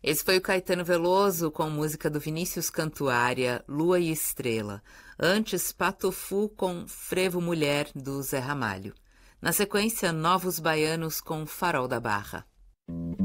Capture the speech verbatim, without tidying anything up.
Esse foi o Caetano Veloso com música do Vinícius Cantuária, Lua e Estrela. Antes, Patofu com Frevo Mulher, do Zé Ramalho. Na sequência, Novos Baianos com Farol da Barra.